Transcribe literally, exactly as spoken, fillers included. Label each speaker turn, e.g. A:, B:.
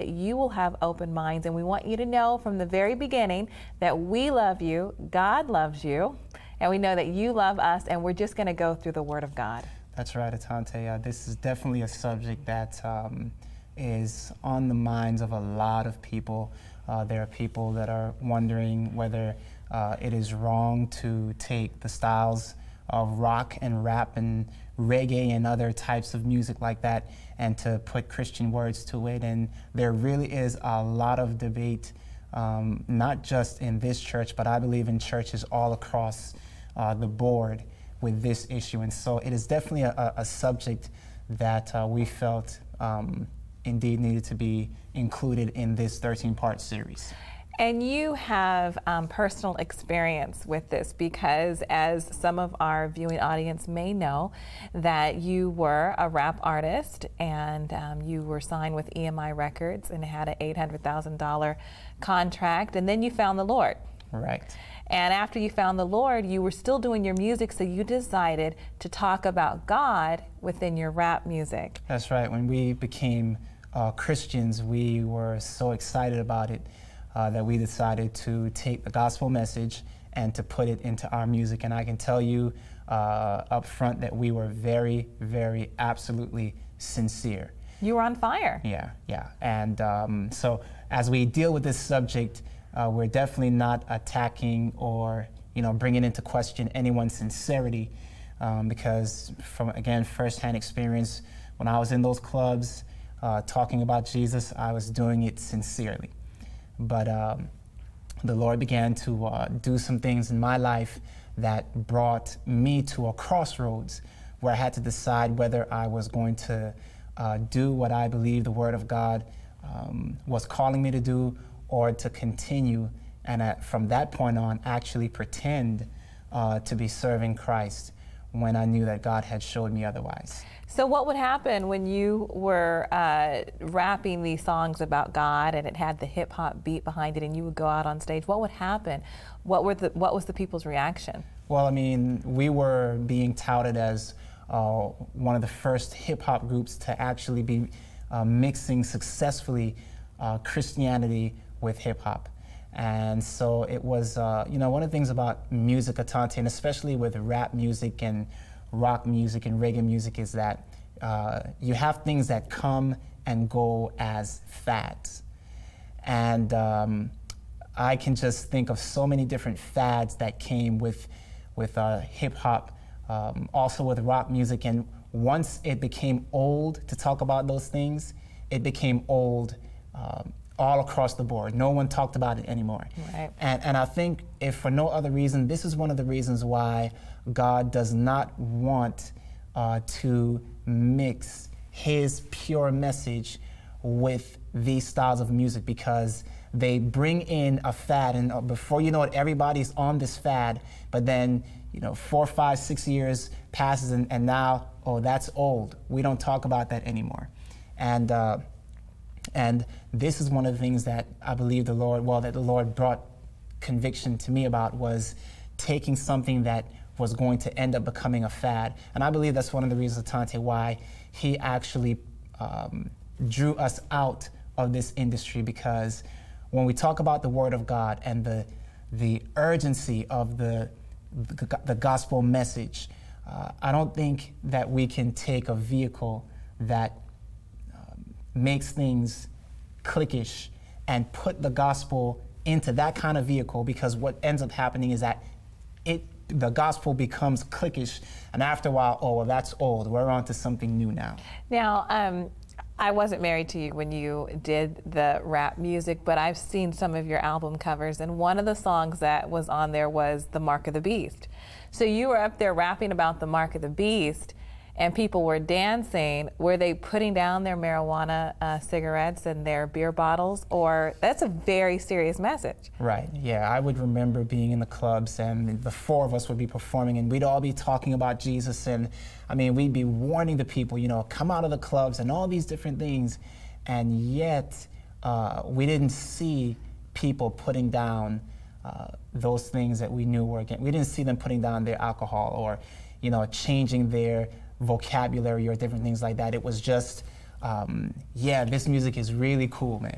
A: you will have open minds, and we want you to know from the very beginning that we love you, God loves you, and we know that you love us, and we're just going to go through the Word of God.
B: That's right, Atante. Uh, this is definitely a subject that um, is on the minds of a lot of people. Uh, there are people that are wondering whether uh, it is wrong to take the styles of rock and rap and reggae and other types of music like that and to put Christian words to it. And there really is a lot of debate, um, not just in this church, but I believe in churches all across uh, the board with this issue. And so it is definitely a, a subject that uh, we felt um, indeed needed to be included in this thirteen-part series.
A: And you have um, personal experience with this because, as some of our viewing audience may know, that you were a rap artist and um, you were signed with E M I Records and had an eight hundred thousand dollars contract, and then you found the Lord.
B: Right.
A: And after you found the Lord, you were still doing your music, so you decided to talk about God within your rap music.
B: That's right. When we became uh, Christians, we were so excited about it uh, that we decided to take the gospel message and to put it into our music. And I can tell you uh, up front that we were very, very, absolutely sincere.
A: You were on fire.
B: Yeah, yeah. And um, so as we deal with this subject, Uh, we're definitely not attacking or, you know, bringing into question anyone's sincerity, um, because from, again, firsthand experience, when I was in those clubs uh, talking about Jesus, I was doing it sincerely. But um, the Lord began to uh, do some things in my life that brought me to a crossroads where I had to decide whether I was going to uh, do what I believe the Word of God um, was calling me to do, or to continue, and at, from that point on, actually pretend uh, to be serving Christ when I knew that God had showed me otherwise.
A: So what would happen when you were uh, rapping these songs about God and it had the hip hop beat behind it and you would go out on stage? What would happen? What were the, what was the people's reaction?
B: Well, I mean, we were being touted as uh, one of the first hip hop groups to actually be uh, mixing successfully uh, Christianity with hip hop. And so it was, uh, you know, one of the things about music, Atante, and especially with rap music and rock music and reggae music, is that uh, you have things that come and go as fads. And um, I can just think of so many different fads that came with, with uh, hip hop, um, also with rock music. And once it became old to talk about those things, it became old um, all across the board. No one talked about it anymore.
A: Right.
B: And, and I think if for no other reason, this is one of the reasons why God does not want uh, to mix his pure message with these styles of music, because they bring in a fad, and uh, before you know it, everybody's on this fad, but then, you know, four, five, six years passes, and, and now, oh, that's old. We don't talk about that anymore. And uh, And this is one of the things that I believe the Lord, well, that the Lord brought conviction to me about, was taking something that was going to end up becoming a fad. And I believe that's one of the reasons, Atante, why he actually um, drew us out of this industry, because when we talk about the Word of God and the, the urgency of the, the, the gospel message, uh, I don't think that we can take a vehicle that makes things cliquish and put the gospel into that kind of vehicle, because what ends up happening is that it the gospel becomes cliquish, and after a while, oh, well, that's old. We're on to something new now.
A: Now, um, I wasn't married to you when you did the rap music, but I've seen some of your album covers, and one of the songs that was on there was The Mark of the Beast. So you were up there rapping about the Mark of the Beast, and people were dancing. Were they putting down their marijuana uh, cigarettes and their beer bottles? Or that's a very serious message.
B: Right, yeah. I would remember being in the clubs, and the four of us would be performing, and we'd all be talking about Jesus, and I mean, we'd be warning the people, you know, come out of the clubs and all these different things, and yet uh, we didn't see people putting down uh, those things that we knew were against. We didn't see them putting down their alcohol, or, you know, changing their vocabulary or different things like that. It was just, um, yeah, this music is really cool, man.